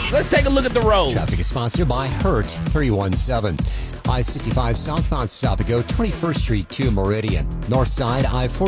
Let's take a look at the road. Traffic is sponsored by Hurt 317. I-65 southbound stop and go 21st Street to Meridian. North side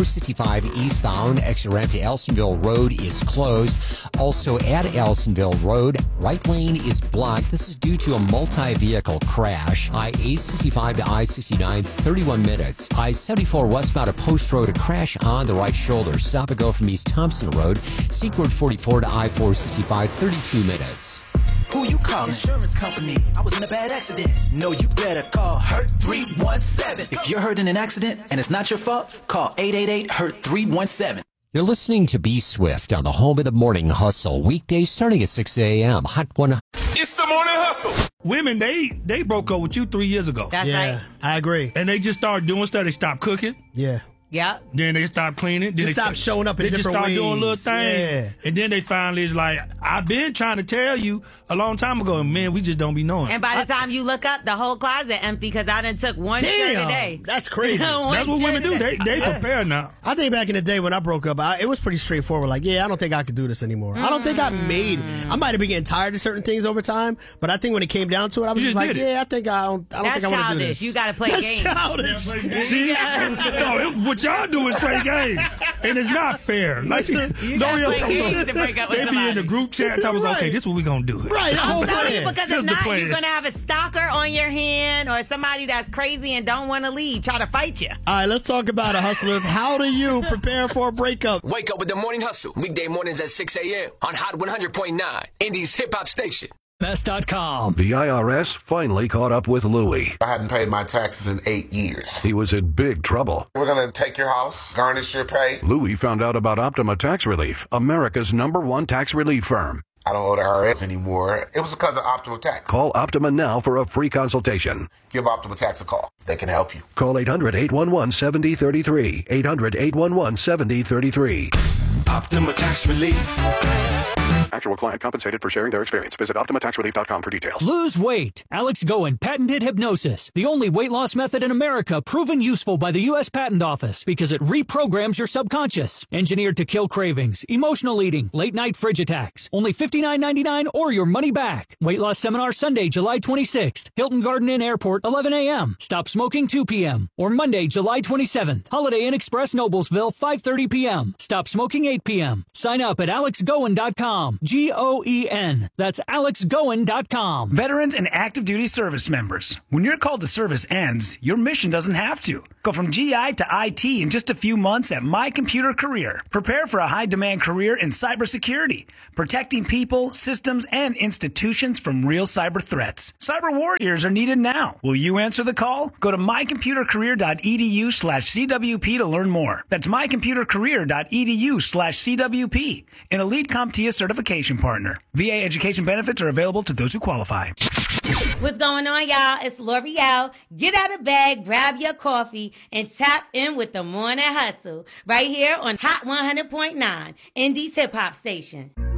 I-465 eastbound exit ramp to Ellisonville Road is closed. Also at Ellisonville Road, right lane is blocked. This is due to a multi-vehicle crash. I-865 to I-69, 31 minutes. I-74 westbound to Post Road, a crash on the right shoulder. Stop and go from East Thompson Road. Sequard 44 to I-465, 32 minutes. Who you call? Insurance company. I was in a bad accident. No, you better call Hurt 317. If you're hurt in an accident and it's not your fault, call 888-HURT-317. You're listening to Be Swift on the home of the morning hustle. Weekdays starting at 6 a.m. Hot 100. It's the morning hustle. Women, they broke up with you 3 years ago. That's right. I agree. And they just started doing stuff. They stopped cooking. Yeah. Yep. Then they stopped cleaning. Then Just stop showing up in different ways. They just started doing little things. Yeah. And then they finally is like, I've been trying to tell you a long time ago, and man, we just don't be knowing. And by the time you look up, the whole closet empty because I done took one shirt a day. That's crazy. That's what women do. They prepare now. I think back in the day when I broke up, it was pretty straightforward. Like, I don't think I could do this anymore. I don't think I might have been getting tired of certain things over time, but I think when it came down to it, I was just like, I think I don't think I want to do this. You got to play games. That's childish. See? No, what y'all do is play games. And it's not fair. Like, you gotta play games to break up with they be in the group chat. I was okay, this is what we going to do. Right. I'm telling you, because if Just the not, plan. you're going to have a stalker on your hand or somebody that's crazy and don't want to leave, try to fight you. All right, let's talk about it, hustlers. How do you prepare for a breakup? Wake up with the morning hustle. Weekday mornings at 6 a.m. on Hot 100.9, Indy's hip hop station. Best.com. The IRS finally caught up with Louie. I hadn't paid my taxes in 8 years. He was in big trouble. We're going to take your house, garnish your pay. Louie found out about Optima Tax Relief, America's #1 tax relief firm. I don't owe the IRS anymore. It was because of Optima Tax. Call Optima now for a free consultation. Give Optima Tax a call. They can help you. Call 800-811-7033. 800-811-7033. Optima Tax Relief. Actual client compensated for sharing their experience. Visit OptimaTaxRelief.com for details. Lose weight. Alex Goen patented hypnosis, the only weight loss method in America proven useful by the U.S. Patent Office because it reprograms your subconscious. Engineered to kill cravings, emotional eating, late night fridge attacks. Only $59.99 or your money back. Weight loss seminar Sunday, July 26th. Hilton Garden Inn Airport, 11 a.m. Stop smoking, 2 p.m. Or Monday, July 27th. Holiday Inn Express, Noblesville, 5:30 p.m. Stop smoking, 8 p.m. Sign up at alexgoen.com. Goen. That's alexgoen.com. Veterans and active duty service members. When your call to service ends, your mission doesn't have to. Go from GI to IT in just a few months at My Computer Career. Prepare for a high-demand career in cybersecurity, protecting people, systems, and institutions from real cyber threats. Cyber warriors are needed now. Will you answer the call? Go to mycomputercareer.edu/CWP to learn more. That's mycomputercareer.edu/CWP. An elite CompTIA certification partner. VA education benefits are available to those who qualify. What's going on, y'all? It's L'Oreal. Get out of bed, grab your coffee, and tap in with the Morning Hustle right here on Hot 100.9, Indy's hip hop station.